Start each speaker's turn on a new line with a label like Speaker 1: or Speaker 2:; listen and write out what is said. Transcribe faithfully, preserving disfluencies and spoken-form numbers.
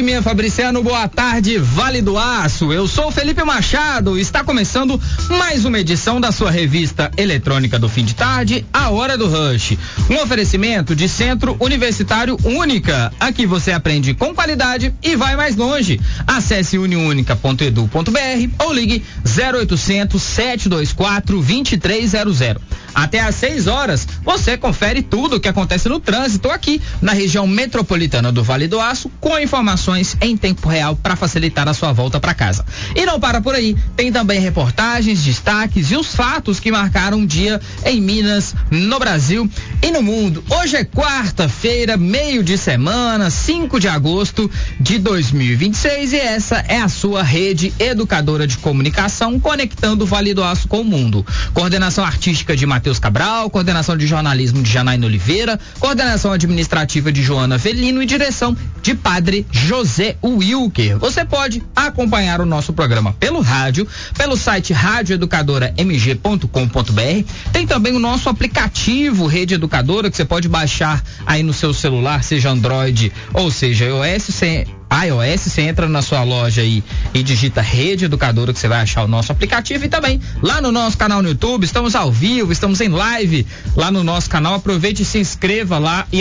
Speaker 1: Vladimir Fabriciano, boa tarde, Vale do Aço. Eu sou o Felipe Machado. Está começando mais uma edição da sua revista eletrônica do fim de tarde, A Hora do Rush. Um oferecimento de Centro Universitário Única. Aqui você aprende com qualidade e vai mais longe. Acesse uniunica ponto edu ponto br ou ligue zero oitocentos, sete dois quatro, dois três zero zero. Até às seis horas, você confere tudo o que acontece no trânsito aqui na região metropolitana do Vale do Aço, com informações em tempo real para facilitar a sua volta para casa. E não para por aí, tem também reportagens, destaques e os fatos que marcaram um dia em Minas, no Brasil e no mundo. Hoje é quarta-feira, meio de semana, cinco de agosto de dois mil e vinte e seis, e essa é a sua rede educadora de comunicação, conectando o Vale do Aço com o mundo. Coordenação artística de Matheus Cabral, coordenação de jornalismo de Janaína Oliveira, coordenação administrativa de Joana Velino e direção de Padre José Wilker. Você pode acompanhar o nosso programa pelo rádio, pelo site rádio educadora m g ponto com ponto b r. Tem também o nosso aplicativo Rede Educadora, que você pode baixar aí no seu celular, seja Android ou seja iOS. Sem iOS, você entra na sua loja aí e digita Rede Educadora, que você vai achar o nosso aplicativo. E também lá no nosso canal no YouTube, estamos ao vivo, estamos em live lá no nosso canal. Aproveite e se inscreva lá e